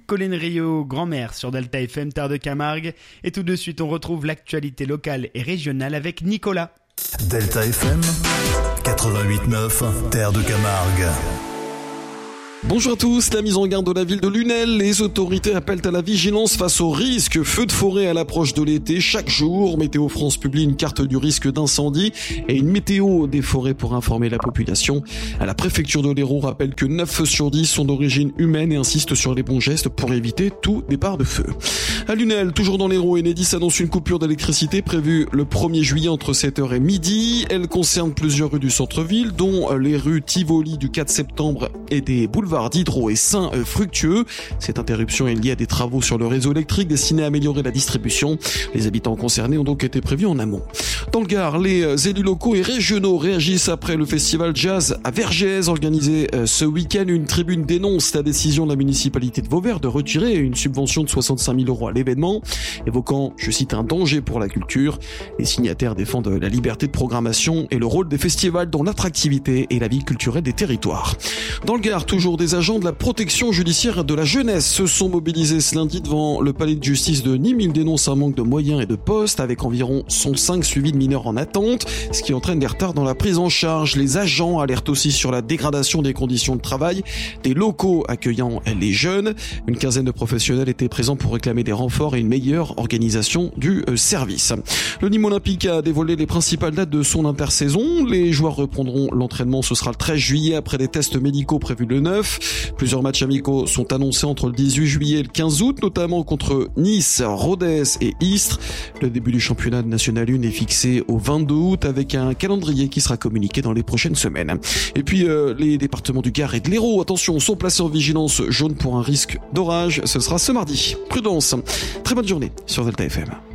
Colin Rio, grand-mère sur Delta FM, terre de Camargue. Et tout de suite, on retrouve l'actualité locale et régionale avec Nicolas. Delta FM, 88.9, terre de Camargue. Bonjour à tous, la mise en garde de la ville de Lunel, les autorités appellent à la vigilance face au risque feu de forêt à l'approche de l'été. Chaque jour, Météo France publie une carte du risque d'incendie et une météo des forêts pour informer la population. À la préfecture de l'Hérault rappelle que 9 feux sur 10 sont d'origine humaine et insiste sur les bons gestes pour éviter tout départ de feu. À Lunel, toujours dans l'Hérault, Enedis annonce une coupure d'électricité prévue le 1er juillet entre 7h et midi. Elle concerne plusieurs rues du centre-ville, dont les rues Tivoli du 4 septembre et des boulevards d'Hydro et Saint-Fructueux. Cette interruption est liée à des travaux sur le réseau électrique destinés à améliorer la distribution. Les habitants concernés ont donc été prévus en amont. Dans le Gard, les élus locaux et régionaux réagissent après le festival jazz à Vergès organisé ce week-end. Une tribune dénonce la décision de la municipalité de Vauvert de retirer une subvention de 65 000 € à l'événement, évoquant, je cite, un danger pour la culture. Les signataires défendent la liberté de programmation et le rôle des festivals dans l'attractivité et la vie culturelle des territoires. Dans le Gard, toujours des agents de la protection judiciaire de la jeunesse se sont mobilisés ce lundi devant le palais de justice de Nîmes. Ils dénoncent un manque de moyens et de postes avec environ 105 suivis de mineurs en attente, ce qui entraîne des retards dans la prise en charge. Les agents alertent aussi sur la dégradation des conditions de travail des locaux accueillant les jeunes. Une quinzaine de professionnels étaient présents pour réclamer des renforts et une meilleure organisation du service. Le Nîmes Olympique a dévoilé les principales dates de son intersaison. Les joueurs reprendront l'entraînement, ce sera le 13 juillet après des tests médicaux prévus le 9. Plusieurs matchs amicaux sont annoncés entre le 18 juillet et le 15 août, notamment contre Nice, Rodez et Istres. Le début du championnat national 1 est fixé au 22 août avec un calendrier qui sera communiqué dans les prochaines semaines. Et puis les départements du Gard et de l'Hérault, attention, sont placés en vigilance jaune pour un risque d'orage. Ce sera ce mardi. Prudence. Très bonne journée sur Delta FM.